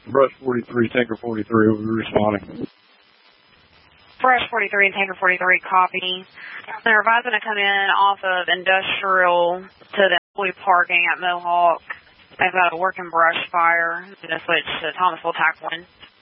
Brush 43, Tanker 43, we'll be responding. Brush 43 and Tanker 43, copy. They're advising to come in off of Industrial to the employee parking at Mohawk. They've got a working brush fire. They're going to switch to Thomasville TAC 1.